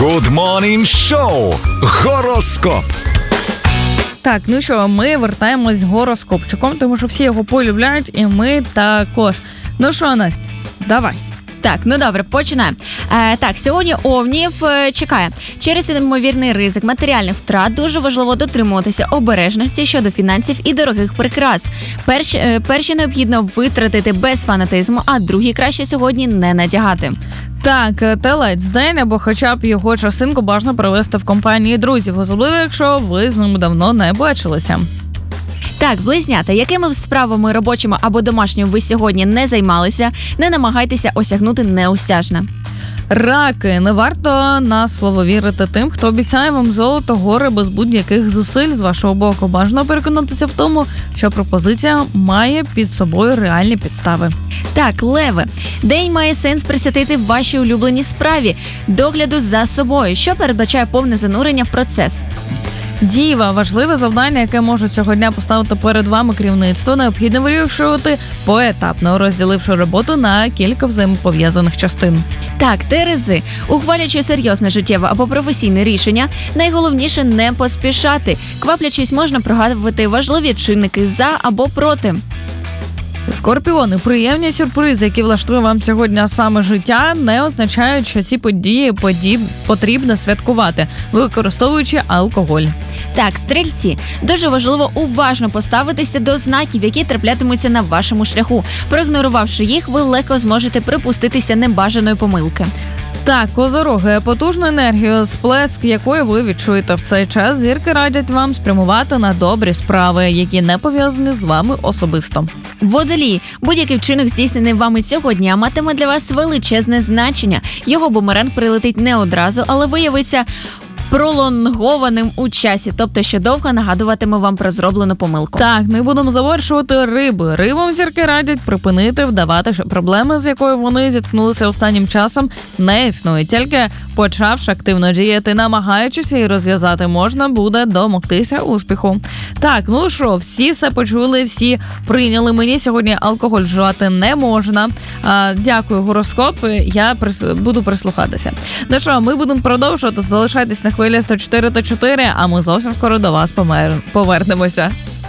Good Morning Show. Гороскоп. Так, ну що, ми вертаємось з гороскопчиком, тому що всі його полюбляють, і ми також. Ну що, Настя, давай. Так, ну добре, починаємо. Так, сьогодні Овнів чекає. Через неймовірний ризик матеріальних втрат дуже важливо дотримуватися обережності щодо фінансів і дорогих прикрас. Перші необхідно витратити без фанатизму, а другі краще сьогодні не надягати. Так, телець день або хоча б його частинку бажано провести в компанії друзів, особливо якщо ви з ним давно не бачилися. Так, близнята, якими б справами робочими або домашніми ви сьогодні не займалися, не намагайтеся осягнути неосяжне. Раки, не варто на слово вірити тим, хто обіцяє вам золото, гори без будь-яких зусиль з вашого боку. Бажано переконатися в тому, що пропозиція має під собою реальні підстави. Так, леви, день має сенс присвятити вашій улюбленій справі, догляду за собою, що передбачає повне занурення в процес. Діва, важливе завдання, яке може цього дня поставити перед вами керівництво, необхідно вирішувати поетапно, розділивши роботу на кілька взаємопов'язаних частин. Так, терези, ухвалюючи серйозне життєве або професійне рішення, найголовніше не поспішати. Кваплячись, можна прогадувати важливі чинники за або проти. Скорпіони, приємні сюрпризи, які влаштує вам сьогодні саме життя, не означають, що ці події потрібно святкувати, використовуючи алкоголь. Так, стрільці, дуже важливо уважно поставитися до знаків, які траплятимуться на вашому шляху. Проігнорувавши їх, ви легко зможете припуститися небажаної помилки. Так, козороги, потужну енергію, сплеск якої ви відчуєте в цей час, зірки радять вам спрямувати на добрі справи, які не пов'язані з вами особисто. Водолії, будь-який вчинок, здійснений вами сьогодні, матиме для вас величезне значення. Його бумеранг прилетить не одразу, але виявиться пролонгованим у часі, тобто ще довго нагадуватиме вам про зроблену помилку. Так, не будемо завершувати риби. Рибам зірки радять припинити вдавати, що проблеми, з якою вони зіткнулися останнім часом, не існують. Тільки почавши активно діяти, намагаючись її розв'язати, можна буде домогтися успіху. Так, ну що, всі все почули, всі прийняли. Мені сьогодні алкоголь вживати не можна. Дякую, гороскоп, я буду прислухатися. Ну що, ми будемо продовжувати, залишайтесь на хвилі 104.4, а ми зовсім скоро до вас повернемося.